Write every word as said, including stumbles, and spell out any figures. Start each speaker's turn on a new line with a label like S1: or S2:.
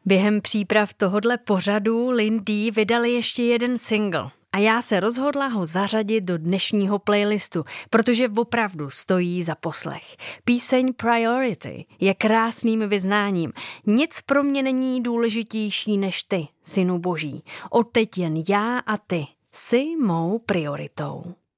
S1: Během příprav tohodle pořadu Lynn D vydali ještě jeden single a já se rozhodla ho zařadit do dnešního playlistu, protože opravdu stojí za poslech. Píseň Priority je krásným vyznáním. Nic pro mě není důležitější než ty, synu boží. Odteď jen já a ty, jsi mou prioritou.